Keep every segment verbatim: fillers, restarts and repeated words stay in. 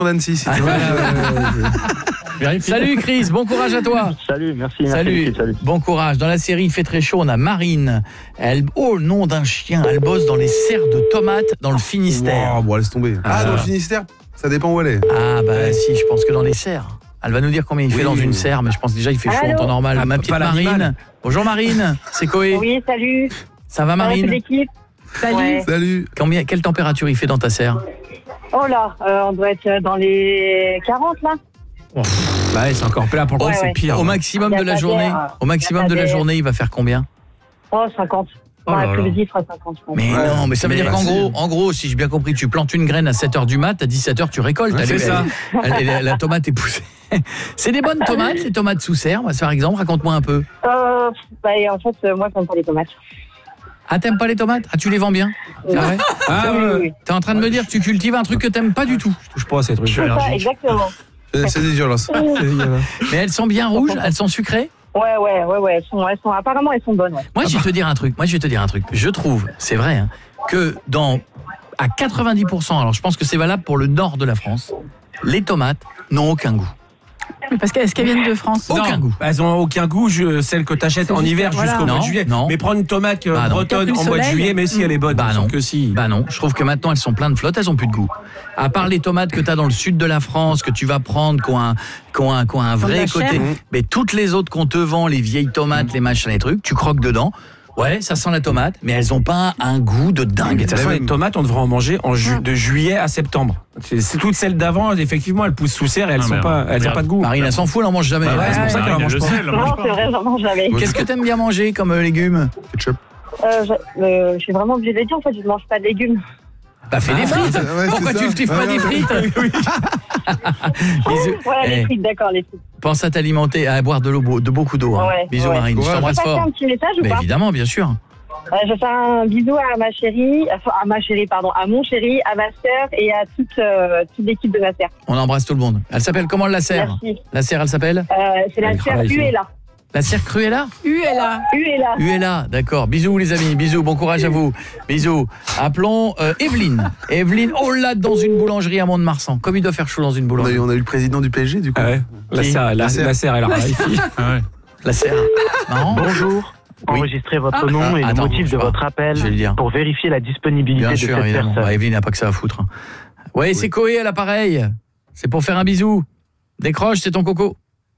d'Annecy, si tu veux. Salut Chris, bon courage à toi. Salut, merci. Salut. merci salut. Bon courage. Dans la série Il fait très chaud, on a Marine. Elle, oh, nom d'un chien, elle bosse dans les serres de tomates dans le Finistère. Wow, bon, laisse tomber. Ah, Ah. dans le Finistère, ça dépend où elle est. Ah bah si, je pense que dans les serres. Elle va nous dire combien il fait Oui. dans une serre, mais je pense déjà il fait chaud Allô en temps normal. Ah, Ma pas petite l'animal. Marine. Bonjour Marine, c'est Koé. Oui, salut. Ça va Salut Marine? l'équipe. Salut. Ouais. Salut. Combien, quelle température il fait dans ta serre? Oh là, euh, on doit être dans les quarante là. Bah ouais, c'est encore plein pour le Ouais, c'est ouais. pire. Au maximum Il y a de la pas journée, d'air. au maximum Il y a de pas la d'air. journée, il va faire combien? Oh, cinquante. Oh Dans là là. l'après-midi, il fera cinquante, je pense. Mais Ouais. non, mais ça veut Mais dire qu'en facile. gros, en gros, si j'ai bien compris, tu plantes une graine à sept heures du mat, à dix-sept heures tu récoltes. Ouais, Elle- c'est elle- ça. elle- elle- la tomate est poussée. C'est des bonnes tomates, les tomates sous serre, par exemple, raconte-moi un peu. Euh, bah, et en fait, euh, moi, j'aime pas les tomates. Ah, t'aimes pas les tomates? Ah, tu les vends bien? C'est vrai? Ah oui, ouais. oui, oui. T'es en train de me dire que tu cultives un truc que t'aimes pas du tout. Je touche pas à ces trucs. C'est ça, exactement. C'est c'est dégueulasse. Mais elles sont bien rouges, elles sont sucrées? Ouais, ouais, ouais, ouais. Elles sont, elles sont, apparemment, elles sont bonnes. Ouais. Moi, je vais te dire un truc. Moi, je vais te dire un truc. Je trouve, c'est vrai, hein, que dans à quatre-vingt-dix pour cent, alors je pense que c'est valable pour le nord de la France, les tomates n'ont aucun goût. Parce qu'est-ce qu'elles viennent de France? Aucun Non, goût. Elles ont aucun goût, je, celles que t'achètes C'est en juste- hiver voilà. jusqu'au mois Non, de juillet. non. Mais prendre une tomate euh, Bah non. bretonne Peut-être en le mois de soleil. juillet, mais si elle est bonne, Bah bien sûr non. que si. Bah non, je trouve que maintenant elles sont pleines de flotte, elles ont plus de goût. À part les tomates que tu as dans le sud de la France, que tu vas prendre, qui ont un, qui ont un, qui ont un vrai la côté. chair. Mais toutes les autres qu'on te vend, les vieilles tomates, les machins, les trucs, tu croques dedans. Ouais, ça sent la tomate, mais elles ont pas un goût de dingue. De toute façon, même- les tomates, on devrait en manger en ju- de juillet à septembre. C'est c'est toutes celles d'avant, effectivement, elles poussent sous serre et elles Ah, sont merde. pas, elles ont Merde. pas de goût. Marine, elle s'en fout, elle en mange jamais. Bah ouais, c'est pour ça qu'elle en mange je pas. sais, elle en mange Non, pas. c'est vrai, j'en mange jamais. Qu'est-ce que t'aimes bien manger comme euh, légumes? Ketchup. Euh, je, euh, je suis vraiment obligée de le dire, en fait, je ne mange pas de légumes. Bah fais des frites. Ah, ouais, Pourquoi c'est tu ça. ne kiffes pas Ouais, des ouais. frites? Bisous. Ouais, les Eh, frites, d'accord, les frites. pense à t'alimenter, à boire de l'eau, de beaucoup d'eau. hein. Ouais, Bisous ouais. Marine, je Ouais. t'embrasse Je peux passer fort. un petit message ou Mais pas? évidemment, bien sûr. Euh, je fais un bisou à ma chérie, enfin, à ma chérie, pardon, à mon chéri, à ma sœur et à toute, euh, toute l'équipe de ma sœur. On embrasse tout le monde. Elle s'appelle comment la serre? Merci. La serre, elle s'appelle? Euh, c'est la Elle sœur travaille, Uella. La serre Cruella? U est là. Uella. Uella, d'accord. Bisous les amis, bisous, bon courage à vous. Bisous. Appelons euh, Evelyne. Evelyne, oh là, dans une boulangerie à Mont-de-Marsan. Comme il doit faire chaud dans une On a, boulangerie. eu, on a eu le président du P S G, du coup. Ah ouais. La Qui serre, la, La serre. la serre, elle arrive ici. Ah ouais. La serre. Marrant. Bonjour. Oui. Enregistrez votre Ah. nom et Ah, le attends, motif je de vois. votre appel Je vais le dire. pour vérifier la disponibilité Bien de sûr, cette évidemment. personne. Bah, Evelyne n'a pas que ça à foutre. Ouais, c'est Koé à l'appareil. C'est pour faire un bisou. Décroche, c'est ton coco.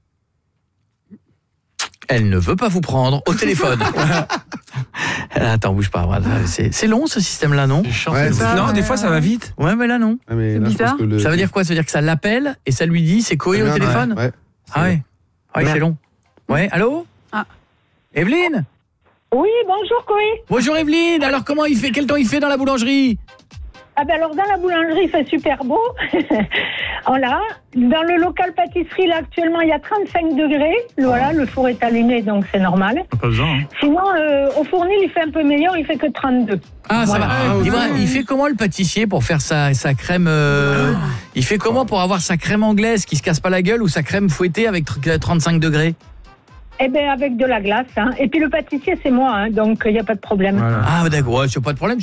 Elle ne veut pas vous prendre au téléphone. Attends, bouge pas. Voilà. C'est c'est long ce système-là, non? Ouais, c'est- Non, des fois, ça va vite. Ouais, mais là, non. Ah, mais C'est là, je pense bizarre. que le- Ça veut dire quoi? Ça veut dire que ça l'appelle et ça lui dit c'est Koé au Ouais, téléphone? ouais. Ah ouais. Ouais, c'est Merde. long. Ouais, allô? Ah. Evelyne? Oui, bonjour, Koé. Bonjour Evelyne. Alors comment il fait? Quel temps il fait dans la boulangerie? Ah ben alors dans la boulangerie, il fait super beau. Voilà. Dans le local pâtisserie, là actuellement, il y a trente-cinq degrés. Voilà, le four est allumé, donc c'est normal. Pas besoin. Hein. Sinon, euh, au fournil, il fait un peu meilleur, il fait que trente-deux. Ah, ça Voilà. va. Ah, Dis-moi, ok. il fait comment le pâtissier pour faire sa, sa crème euh, il fait comment pour avoir sa crème anglaise qui se casse pas la gueule ou sa crème fouettée avec tr- trente-cinq degrés? Eh ben avec de la glace. Hein. Et puis le pâtissier, c'est moi, hein, donc il n'y a pas de problème. Voilà. Ah, d'accord. Ouais, c'est pas de problème.